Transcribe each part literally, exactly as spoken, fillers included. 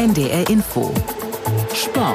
N D R Info Sport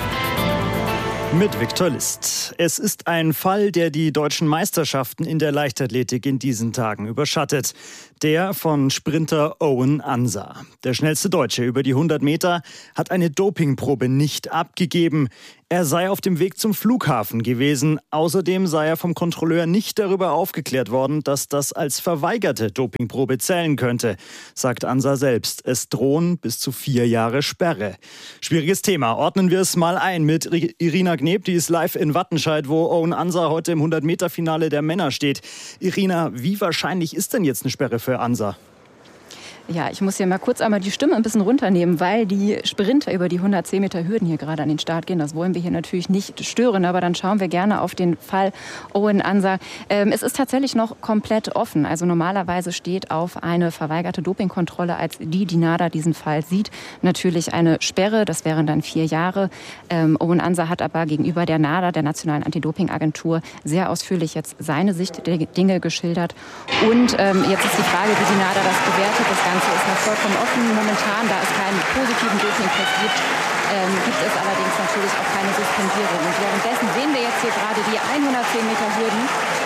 mit Viktor List. Es ist ein Fall, der die deutschen Meisterschaften in der Leichtathletik in diesen Tagen überschattet. Der von Sprinter Owen Ansah. Der schnellste Deutsche über die hundert Meter hat eine Dopingprobe nicht abgegeben. Er sei auf dem Weg zum Flughafen gewesen. Außerdem sei er vom Kontrolleur nicht darüber aufgeklärt worden, dass das als verweigerte Dopingprobe zählen könnte, sagt Ansah selbst. Es drohen bis zu vier Jahre Sperre. Schwieriges Thema. Ordnen wir es mal ein mit Irina Gneb, die ist live in Wattenscheid, wo Owen Ansah heute im hundert-Meter-Finale der Männer steht. Irina, wie wahrscheinlich ist denn jetzt eine Sperre für Ansah? Ja, ich muss hier mal kurz einmal die Stimme ein bisschen runternehmen, weil die Sprinter über die hundertzehn Meter Hürden hier gerade an den Start gehen. Das wollen wir hier natürlich nicht stören, aber dann schauen wir gerne auf den Fall Owen Ansah. Ähm, es ist tatsächlich noch komplett offen. Also normalerweise steht auf eine verweigerte Dopingkontrolle, als die, die NADA diesen Fall sieht, natürlich eine Sperre. Das wären dann vier Jahre. Ähm, Owen Ansah hat aber gegenüber der NADA, der Nationalen Anti-Doping-Agentur, sehr ausführlich jetzt seine Sicht der Dinge geschildert. Und ähm, jetzt ist die Frage, wie die NADA das bewertet. Das Das Ganze ist noch vollkommen offen momentan, da es keinen positiven Dopingtest gibt, ähm, gibt es allerdings natürlich auch keine Suspendierung. Und währenddessen sehen wir jetzt hier gerade die hundertzehn Meter Hürden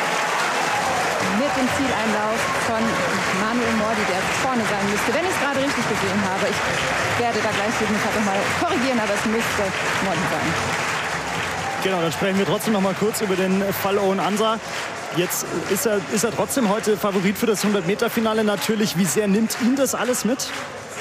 mit dem Zieleinlauf von Manuel Mordi, der vorne sein müsste, wenn ich es gerade richtig gesehen habe. Ich werde da gleich jeden Fall noch mal korrigieren, aber es müsste Mordi sein. Genau, dann sprechen wir trotzdem noch mal kurz über den Fall Owen Ansah. Jetzt ist er, ist er trotzdem heute Favorit für das hundert-Meter-Finale natürlich. Wie sehr nimmt ihn das alles mit?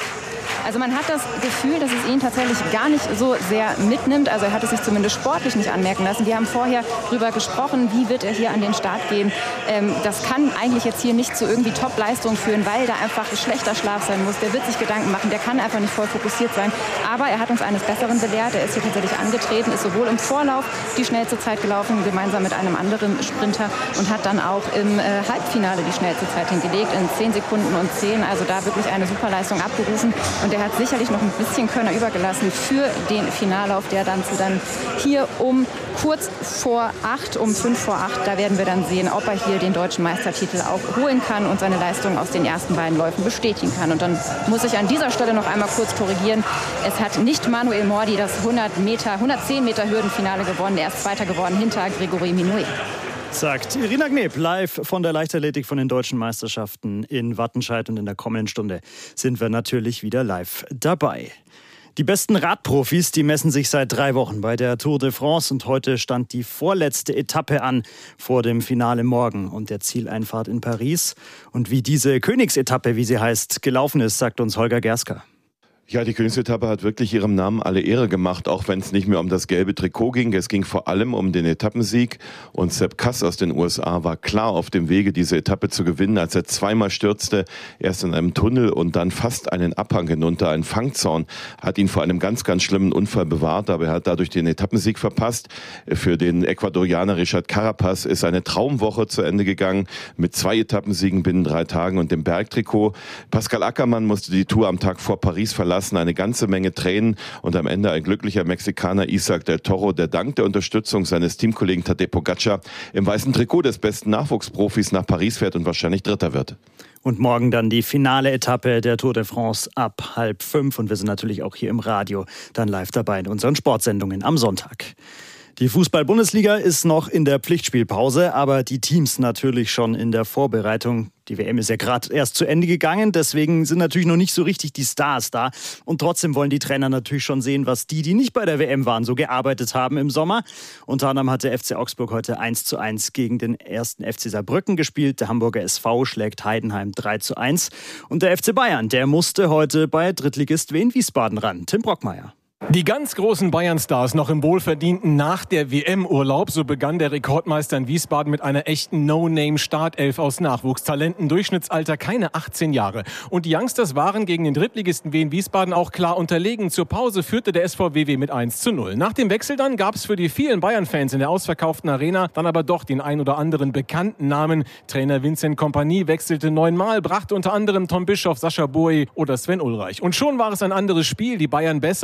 Also man hat das Gefühl, dass es ihn tatsächlich gar nicht so sehr mitnimmt. Also er hat es sich zumindest sportlich nicht anmerken lassen. Wir haben vorher darüber gesprochen, wie wird er hier an den Start gehen. Ähm, das kann eigentlich jetzt hier nicht zu irgendwie Top-Leistung führen, weil da einfach schlechter Schlaf sein muss. Der wird sich Gedanken machen, der kann einfach nicht voll fokussiert sein. Aber er hat uns eines Besseren belehrt. Er ist hier tatsächlich angetreten, ist sowohl im Vorlauf die schnellste Zeit gelaufen, gemeinsam mit einem anderen Sprinter, und hat dann auch im äh, Halbfinale die schnellste Zeit hingelegt, in zehn Sekunden und zehn. Also da wirklich eine Superleistung abgerufen. Und er hat sicherlich noch ein bisschen Körner übergelassen für den Finallauf, der dann zu dann hier um kurz vor acht, um fünf vor acht, da werden wir dann sehen, ob er hier den deutschen Meistertitel auch holen kann und seine Leistung aus den ersten beiden Läufen bestätigen kann. Und dann muss ich an dieser Stelle noch einmal kurz korrigieren. Es hat nicht Manuel Mordi das hundert Meter, hundertzehn Meter Hürdenfinale gewonnen. Er ist Zweiter geworden hinter Gregory Minoué. Sagt Irina Gneb live von der Leichtathletik von den deutschen Meisterschaften in Wattenscheid. Und in der kommenden Stunde sind wir natürlich wieder live dabei. Die besten Radprofis, die messen sich seit drei Wochen bei der Tour de France. Und heute stand die vorletzte Etappe an vor dem Finale morgen und der Zieleinfahrt in Paris. Und wie diese Königsetappe, wie sie heißt, gelaufen ist, sagt uns Holger Gersker. Ja, die Königsetappe hat wirklich ihrem Namen alle Ehre gemacht, auch wenn es nicht mehr um das gelbe Trikot ging. Es ging vor allem um den Etappensieg. Und Sepp Kuss aus den U S A war klar auf dem Wege, diese Etappe zu gewinnen, als er zweimal stürzte, erst in einem Tunnel und dann fast einen Abhang hinunter. Ein Fangzaun hat ihn vor einem ganz, ganz schlimmen Unfall bewahrt, aber er hat dadurch den Etappensieg verpasst. Für den Ecuadorianer Richard Carapaz ist eine Traumwoche zu Ende gegangen mit zwei Etappensiegen binnen drei Tagen und dem Bergtrikot. Pascal Ackermann musste die Tour am Tag vor Paris verlassen. Eine ganze Menge Tränen und am Ende ein glücklicher Mexikaner, Isaac del Toro, der dank der Unterstützung seines Teamkollegen Tadej Pogačar im weißen Trikot des besten Nachwuchsprofis nach Paris fährt und wahrscheinlich Dritter wird. Und morgen dann die finale Etappe der Tour de France ab halb fünf. Und wir sind natürlich auch hier im Radio dann live dabei in unseren Sportsendungen am Sonntag. Die Fußball-Bundesliga ist noch in der Pflichtspielpause, aber die Teams natürlich schon in der Vorbereitung. Die W M ist ja gerade erst zu Ende gegangen, deswegen sind natürlich noch nicht so richtig die Stars da. Und trotzdem wollen die Trainer natürlich schon sehen, was die, die nicht bei der W M waren, so gearbeitet haben im Sommer. Unter anderem hat der F C Augsburg heute eins zu eins gegen den ersten F C Saarbrücken gespielt. Der Hamburger S V schlägt Heidenheim drei zu eins. Und der F C Bayern, der musste heute bei Drittligist Wien Wiesbaden ran. Tim Brockmeier. Die ganz großen Bayern-Stars noch im wohlverdienten nach der W M-Urlaub. So begann der Rekordmeister in Wiesbaden mit einer echten No-Name-Startelf aus Nachwuchstalenten. Durchschnittsalter keine achtzehn Jahre. Und die Youngsters waren gegen den Drittligisten Wien Wiesbaden auch klar unterlegen. Zur Pause führte der S V W W mit eins zu null. Nach dem Wechsel dann gab es für die vielen Bayern-Fans in der ausverkauften Arena dann aber doch den ein oder anderen bekannten Namen. Trainer Vincent Kompany wechselte neunmal, brachte unter anderem Tom Bischoff, Sascha Boey oder Sven Ulreich. Und schon war es ein anderes Spiel. Die Bayern besser und dominant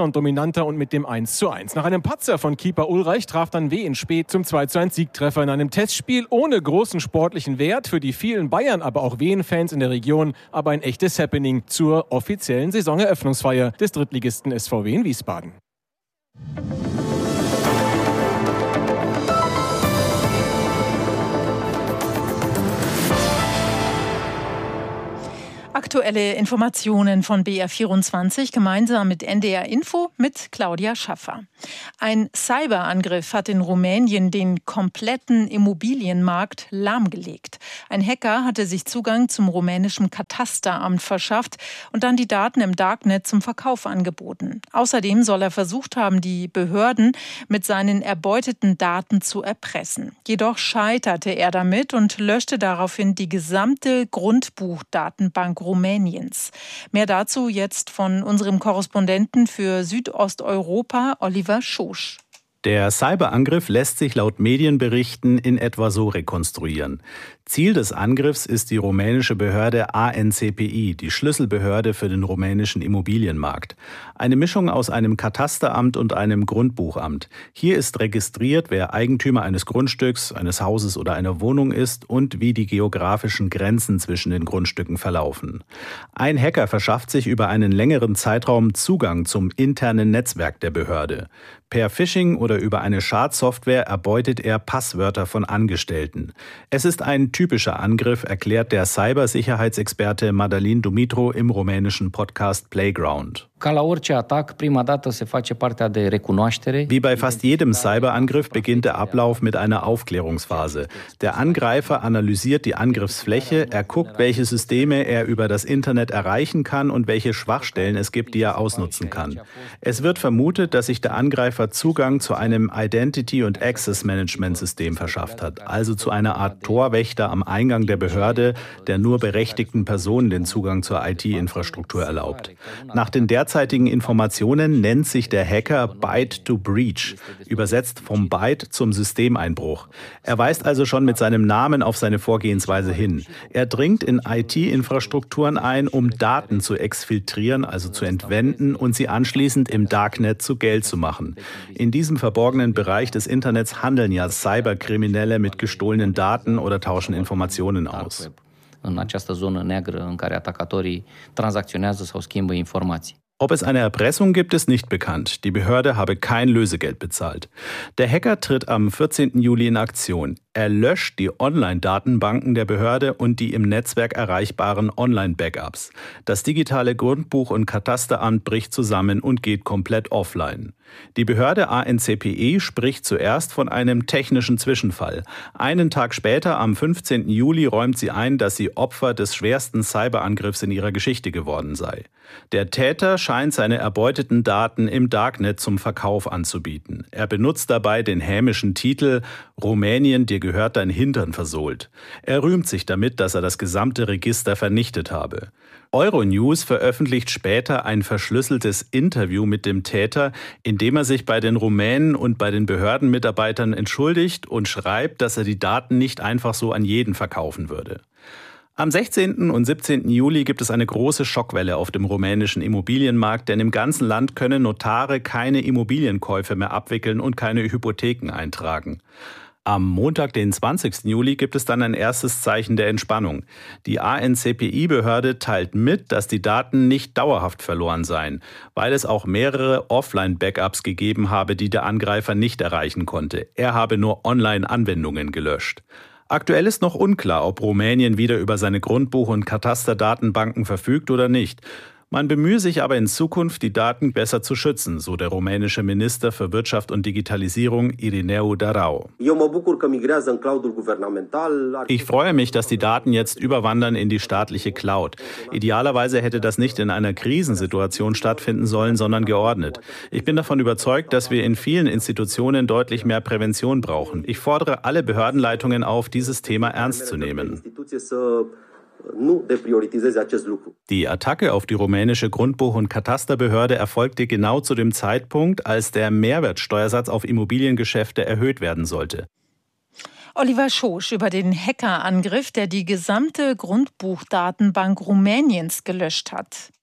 dominanter und mit dem eins zu eins. Nach einem Patzer von Keeper Ulreich traf dann W in spät zum zwei zu eins Siegtreffer in einem Testspiel ohne großen sportlichen Wert. Für die vielen Bayern, aber auch Wien-Fans in der Region, aber ein echtes Happening zur offiziellen Saisoneröffnungsfeier des Drittligisten S V W in Wiesbaden. Aktuelle Informationen von B R vierundzwanzig gemeinsam mit N D R Info mit Claudia Schaffer. Ein Cyberangriff hat in Rumänien den kompletten Immobilienmarkt lahmgelegt. Ein Hacker hatte sich Zugang zum rumänischen Katasteramt verschafft und dann die Daten im Darknet zum Verkauf angeboten. Außerdem soll er versucht haben, die Behörden mit seinen erbeuteten Daten zu erpressen. Jedoch scheiterte er damit und löschte daraufhin die gesamte Grundbuchdatenbank Rumäniens. Mehr dazu jetzt von unserem Korrespondenten für Südosteuropa, Oliver Schosch. Der Cyberangriff lässt sich laut Medienberichten in etwa so rekonstruieren. Ziel des Angriffs ist die rumänische Behörde A N C P I, die Schlüsselbehörde für den rumänischen Immobilienmarkt. Eine Mischung aus einem Katasteramt und einem Grundbuchamt. Hier ist registriert, wer Eigentümer eines Grundstücks, eines Hauses oder einer Wohnung ist und wie die geografischen Grenzen zwischen den Grundstücken verlaufen. Ein Hacker verschafft sich über einen längeren Zeitraum Zugang zum internen Netzwerk der Behörde. Per Phishing oder über eine Schadsoftware erbeutet er Passwörter von Angestellten. Es ist ein typischer Angriff, erklärt der Cybersicherheitsexperte Madalin Dumitru im rumänischen Podcast Playground. Wie bei fast jedem Cyberangriff beginnt der Ablauf mit einer Aufklärungsphase. Der Angreifer analysiert die Angriffsfläche, er guckt, welche Systeme er über das Internet erreichen kann und welche Schwachstellen es gibt, die er ausnutzen kann. Es wird vermutet, dass sich der Angreifer Zugang zu einem Identity- und Access-Management-System verschafft hat, also zu einer Art Torwächter am Eingang der Behörde, der nur berechtigten Personen den Zugang zur I T-Infrastruktur erlaubt. Nach den derzeitigen Informationen nennt sich der Hacker Byte to Breach, übersetzt vom Byte zum Systemeinbruch. Er weist also schon mit seinem Namen auf seine Vorgehensweise hin. Er dringt in I T-Infrastrukturen ein, um Daten zu exfiltrieren, also zu entwenden und sie anschließend im Darknet zu Geld zu machen. In diesem verborgenen Bereich des Internets handeln ja Cyberkriminelle mit gestohlenen Daten oder tauschen Informationen aus. În această zonă neagră în care atacatorii tranzacționează sau schimbă informații. Ob es eine Erpressung gibt, ist nicht bekannt. Die Behörde habe kein Lösegeld bezahlt. Der Hacker tritt am vierzehnten Juli in Aktion. Er löscht die Online-Datenbanken der Behörde und die im Netzwerk erreichbaren Online-Backups. Das digitale Grundbuch- und Katasteramt bricht zusammen und geht komplett offline. Die Behörde A N C P I spricht zuerst von einem technischen Zwischenfall. Einen Tag später, am fünfzehnten Juli, räumt sie ein, dass sie Opfer des schwersten Cyberangriffs in ihrer Geschichte geworden sei. Der Täter scheint seine erbeuteten Daten im Darknet zum Verkauf anzubieten. Er benutzt dabei den hämischen Titel »Rumänien, dir gehört dein Hintern versohlt«. Er rühmt sich damit, dass er das gesamte Register vernichtet habe. Euronews veröffentlicht später ein verschlüsseltes Interview mit dem Täter, in dem er sich bei den Rumänen und bei den Behördenmitarbeitern entschuldigt und schreibt, dass er die Daten nicht einfach so an jeden verkaufen würde. Am sechzehnten und siebzehnten Juli gibt es eine große Schockwelle auf dem rumänischen Immobilienmarkt, denn im ganzen Land können Notare keine Immobilienkäufe mehr abwickeln und keine Hypotheken eintragen. Am Montag, den zwanzigsten Juli, gibt es dann ein erstes Zeichen der Entspannung. Die A N C P I-Behörde teilt mit, dass die Daten nicht dauerhaft verloren seien, weil es auch mehrere Offline-Backups gegeben habe, die der Angreifer nicht erreichen konnte. Er habe nur Online-Anwendungen gelöscht. Aktuell ist noch unklar, ob Rumänien wieder über seine Grundbuch- und Katasterdatenbanken verfügt oder nicht. Man bemühe sich aber in Zukunft, die Daten besser zu schützen, so der rumänische Minister für Wirtschaft und Digitalisierung Irineu Darau. Ich freue mich, dass die Daten jetzt überwandern in die staatliche Cloud. Idealerweise hätte das nicht in einer Krisensituation stattfinden sollen, sondern geordnet. Ich bin davon überzeugt, dass wir in vielen Institutionen deutlich mehr Prävention brauchen. Ich fordere alle Behördenleitungen auf, dieses Thema ernst zu nehmen. Die Attacke auf die rumänische Grundbuch- und Katasterbehörde erfolgte genau zu dem Zeitpunkt, als der Mehrwertsteuersatz auf Immobiliengeschäfte erhöht werden sollte. Oliver Schosch über den Hackerangriff, der die gesamte Grundbuchdatenbank Rumäniens gelöscht hat.